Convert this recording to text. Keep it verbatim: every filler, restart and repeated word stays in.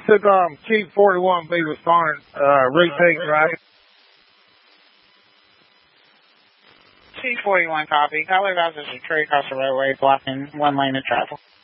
Took um, Chief forty-one, be responding, uh, repeat, right? Chief forty-one, copy. Tyler Vaz is a tree across the roadway, blocking one lane of travel.